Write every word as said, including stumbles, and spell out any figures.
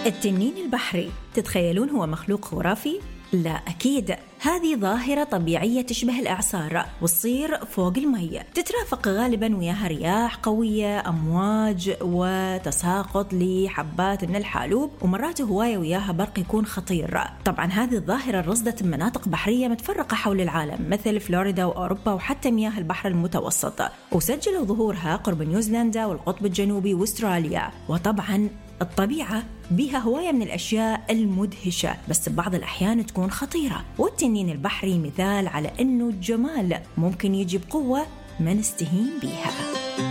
التنين البحري تتخيلون هو مخلوق خرافي؟ لا أكيد، هذه ظاهرة طبيعية تشبه الإعصار وتصير فوق المي، تترافق غالبا وياها رياح قوية، أمواج وتساقط لحبات من الحالوب، ومرات هواية وياها برق يكون خطير. طبعا هذه الظاهرة رصدت مناطق بحرية متفرقة حول العالم مثل فلوريدا وأوروبا وحتى مياه البحر المتوسط، وسجلوا ظهورها قرب نيوزيلندا والقطب الجنوبي واستراليا. وطبعا الطبيعة بها هواية من الأشياء المدهشة، بس ببعض الأحيان تكون خطيرة، والتنين البحري مثال على أنه الجمال ممكن يجي بقوة ما نستهين بيها.